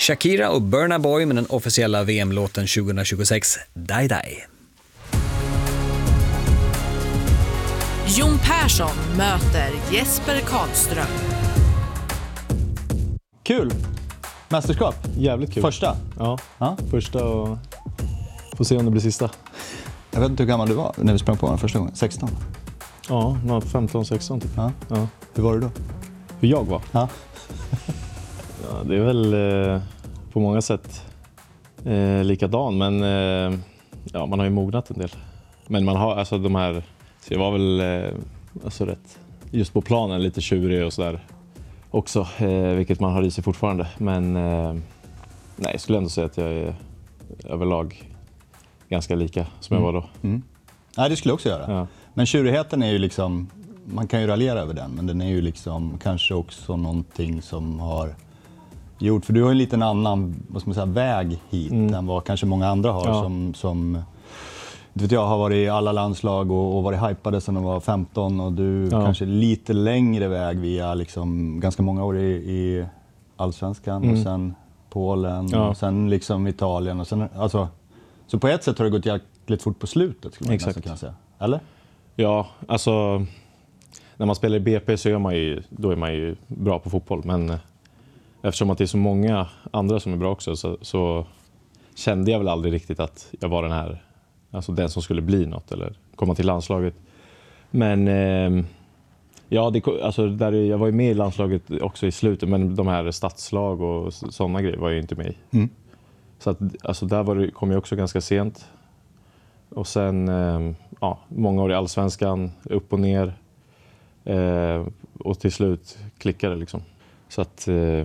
Shakira och Burna Boy med den officiella VM-låten 2026, Die Die. Jon Persson möter Jesper Karlström. Kul! Mästerskap. Jävligt kul. Första. Ja, första och får se om det blir sista. Jag vet inte hur gammal du var när vi sprang på den första gången. 16? Ja, 15-16 typ. Ja. Ja. Hur var det då? Hur jag var? Ja. Ja, det är väl på många sätt likadan, men ja, man har ju mognat en del. Men man har alltså de här, så jag var väl alltså rätt just på planen lite tjurig och sådär också, vilket man har i sig fortfarande. Men nej, jag skulle ändå säga att jag är överlag ganska lika som jag var då. Mm. Nej, det skulle jag också göra. Ja. Men tjurigheten är ju liksom, man kan ju raljera över den, men den är ju liksom kanske också någonting som har gjort, för du har en liten annan, vad ska man säga, väg hit än vad kanske många andra har, som du vet, jag har varit i alla landslag och varit hypade sedan jag var 15, och du kanske lite längre väg via liksom ganska många år i Allsvenskan och sen Polen och sen liksom Italien och sen, alltså, så på ett sätt har det gått jäkligt fort på slutet, skulle man nästan kunna säga. Eller? Ja, alltså när man spelar i BP så är man ju bra på fotboll, men eftersom att det är så många andra som är bra också, så kände jag väl aldrig riktigt att jag var den här, alltså den som skulle bli något eller komma till landslaget. Men ja, alltså jag var ju med i landslaget också i slutet, men de här stadslag och sådana grejer var jag inte med i. Så att, alltså där kom jag också ganska sent. Och sen många år i Allsvenskan, upp och ner. Och till slut klickade liksom. Så att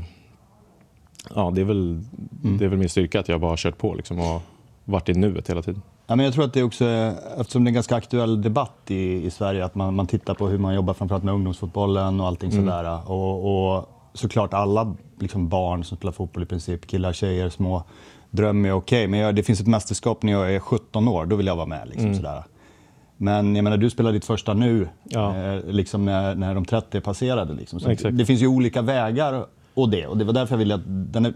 ja, det är väl min styrka att jag bara har kört på liksom och varit i nuet hela tiden. Ja, men jag tror att det är också, eftersom det är en ganska aktuell debatt i Sverige, att man tittar på hur man jobbar framförallt med ungdomsfotbollen och allting sådär. Och såklart alla liksom barn som spelar fotboll i princip, killar, tjejer, små, drömmer okej. Men det finns ett mästerskap när jag är 17 år, då vill jag vara med liksom sådär. Men jag menar, du spelar ditt första nu, liksom när de 30 är passerade liksom. Så det finns ju olika vägar och det var därför jag ville att